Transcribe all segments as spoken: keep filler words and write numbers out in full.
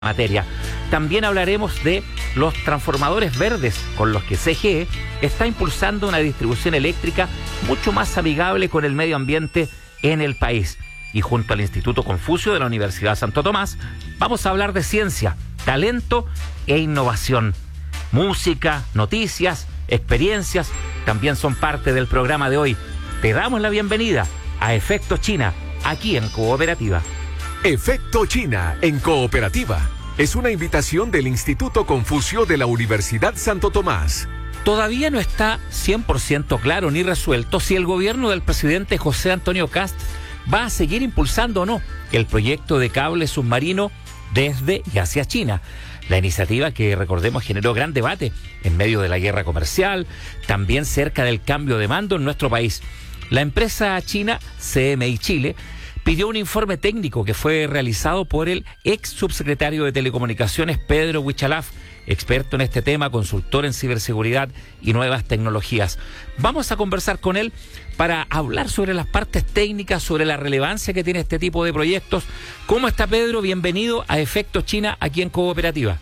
materia. También hablaremos de los transformadores verdes con los que C G E está impulsando una distribución eléctrica mucho más amigable con el medio ambiente en el país. Y junto al Instituto Confucio de la Universidad Santo Tomás vamos a hablar de ciencia, talento e innovación. Música, noticias, experiencias también son parte del programa de hoy. Te damos la bienvenida a Efecto China, aquí en Cooperativa. Efecto China en Cooperativa es una invitación del Instituto Confucio de la Universidad Santo Tomás. Todavía no está cien por ciento claro ni resuelto si el gobierno del presidente José Antonio Kast va a seguir impulsando o no el proyecto de cable submarino desde y hacia China. La iniciativa que, recordemos, generó gran debate en medio de la guerra comercial, también cerca del cambio de mando en nuestro país. La empresa china C M I Chile pidió un informe técnico que fue realizado por el ex subsecretario de Telecomunicaciones, Pedro Huichalaf, experto en este tema, consultor en ciberseguridad y nuevas tecnologías. Vamos a conversar con él para hablar sobre las partes técnicas, sobre la relevancia que tiene este tipo de proyectos. ¿Cómo está, Pedro? Bienvenido a Efecto China aquí en Cooperativa.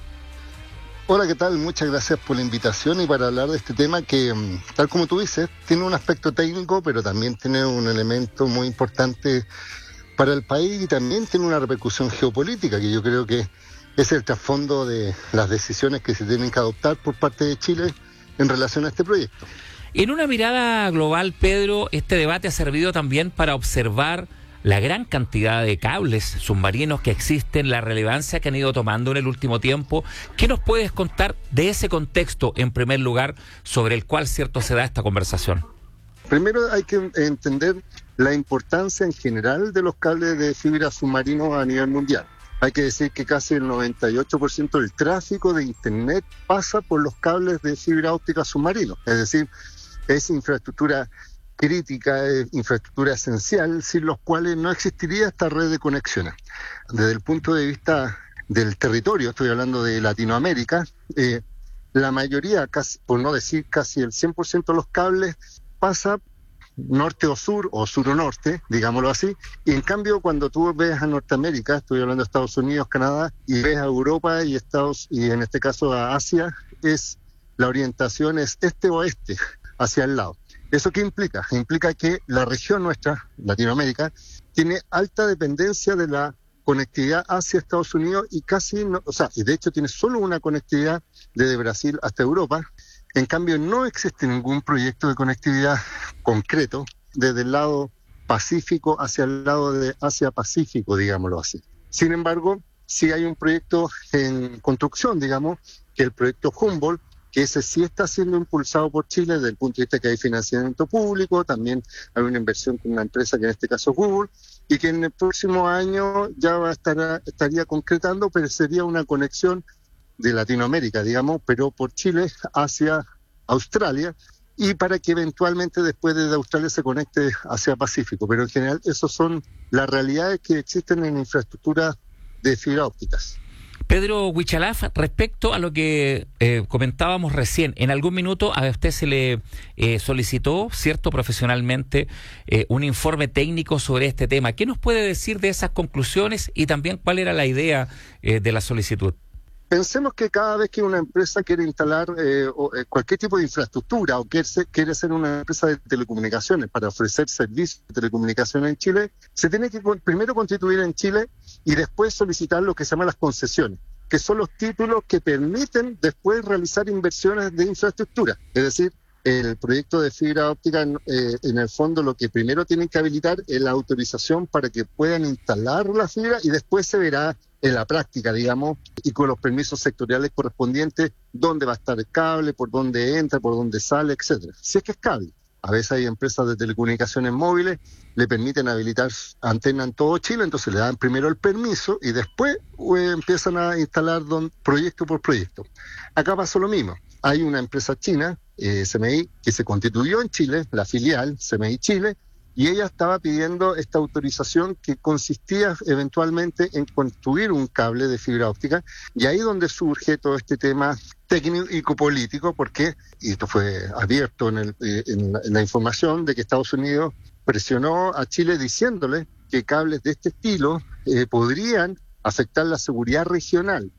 Hola, ¿qué tal? Muchas gracias por la invitación y para hablar de este tema que, tal como tú dices, tiene un aspecto técnico, pero también tiene un elemento muy importante para el país y también tiene una repercusión geopolítica, que yo creo que es el trasfondo de las decisiones que se tienen que adoptar por parte de Chile en relación a este proyecto. En una mirada global, Pedro, este debate ha servido también para observar la gran cantidad de cables submarinos que existen, la relevancia que han ido tomando en el último tiempo. ¿Qué nos puedes contar de ese contexto, en primer lugar, sobre el cual, cierto, se da esta conversación? Primero hay que entender la importancia en general de los cables de fibra submarinos a nivel mundial. Hay que decir que casi el noventa y ocho por ciento del tráfico de Internet pasa por los cables de fibra óptica submarinos. Es decir, es infraestructura crítica, es infraestructura esencial, sin los cuales no existiría esta red de conexiones. Desde el punto de vista del territorio, estoy hablando de Latinoamérica, eh, la mayoría, casi, por no decir casi el cien por ciento de los cables, pasa norte o sur, o sur o norte, digámoslo así, y en cambio cuando tú ves a Norteamérica, estoy hablando de Estados Unidos, Canadá, y ves a Europa y Estados, y en este caso a Asia, es la orientación es este-oeste, hacia el lado. ¿Eso qué implica? Implica que la región nuestra, Latinoamérica, tiene alta dependencia de la conectividad hacia Estados Unidos y casi, no, o sea, y de hecho tiene solo una conectividad desde Brasil hasta Europa. En cambio, no existe ningún proyecto de conectividad concreto desde el lado Pacífico hacia el lado de Asia-Pacífico, digámoslo así. Sin embargo, sí hay un proyecto en construcción, digamos, que es el proyecto Humboldt, que ese sí está siendo impulsado por Chile desde el punto de vista que hay financiamiento público, también hay una inversión con una empresa que en este caso es Google, y que en el próximo año ya va a estar, estaría concretando, pero sería una conexión de Latinoamérica, digamos, pero por Chile hacia Australia, y para que eventualmente después de Australia se conecte hacia Pacífico. Pero en general esas son las realidades que existen en infraestructura de fibra ópticas. Pedro Huichalaf, respecto a lo que eh, comentábamos recién, en algún minuto a usted se le eh, solicitó, cierto, profesionalmente, eh, un informe técnico sobre este tema. ¿Qué nos puede decir de esas conclusiones y también cuál era la idea eh, de la solicitud? Pensemos que cada vez que una empresa quiere instalar eh, o, eh, cualquier tipo de infraestructura o quiere ser, quiere ser una empresa de telecomunicaciones para ofrecer servicios de telecomunicaciones en Chile, se tiene que primero constituir en Chile y después solicitar lo que se llaman las concesiones, que son los títulos que permiten después realizar inversiones de infraestructura. Es decir, el proyecto de fibra óptica, eh, en el fondo, lo que primero tienen que habilitar es la autorización para que puedan instalar la fibra y después se verá en la práctica, digamos, y con los permisos sectoriales correspondientes, dónde va a estar el cable, por dónde entra, por dónde sale, etcétera. Si es que es cable. A veces hay empresas de telecomunicaciones móviles, le permiten habilitar antena en todo Chile, entonces le dan primero el permiso y después eh, empiezan a instalar don, proyecto por proyecto. Acá pasó lo mismo. Hay una empresa china, eh, C M I, que se constituyó en Chile, la filial C M I Chile, y ella estaba pidiendo esta autorización que consistía eventualmente en construir un cable de fibra óptica, y ahí donde surge todo este tema técnico-político, porque, y esto fue abierto en, el, en, la, en la información, de que Estados Unidos presionó a Chile diciéndole que cables de este estilo eh, podrían afectar la seguridad regional.